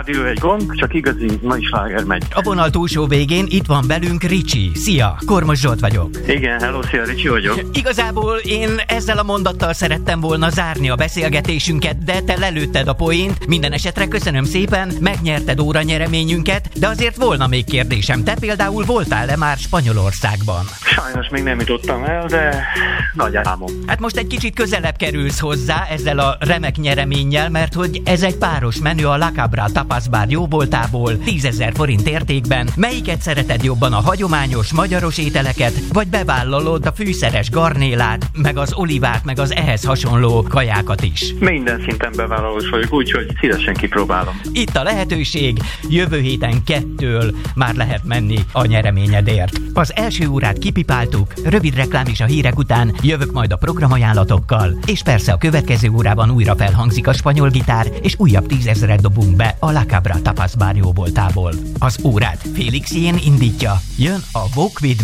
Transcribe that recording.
rádió egy gomb, csak igazi nagy sláger megy. A vonal túlsó végén itt van velünk Ricsi. Szia, Kormos Zsolt vagyok. Igen, hello, szia, Ricsi vagyok. Igazából én ezzel a mondattal szerettem volna zárni a beszélgetésünket, de te lelőtted a poént. Minden esetre köszönöm szépen, megnyerted óranyereményünket, de azért volna még kérdésem. Te például voltál-e már Spanyolországban? Sajnos még nem jutottam el, de nagy álmom. Hát most egy kicsit közelebb kerülsz hozzá ezzel a remek nyereménnyel, mert hogy ez egy páros menü a La Cabra Tapas Bar jóvoltából 10 000 forint értékben. Melyiket szereted jobban, a hagyományos magyaros ételeket, vagy bevállalod a fűszeres garnélát, meg az olivát, meg az ehhez hasonló kajákat is? Minden szinten bevállalós vagyok, úgyhogy szívesen kipróbálom. Itt a lehetőség, jövő héten 2-től már lehet menni a nyereményedért. Az első órát kipipáltuk, rövid reklám is a hírek után, jövök majd a programajánlatokkal, és persze a következő órában újra felhangzik a spanyol gitár, és újabb 10 000 dobunk be a La Cabra Tapas Bar jóvoltából. Az órát Félix Jén indítja, jön a Walk With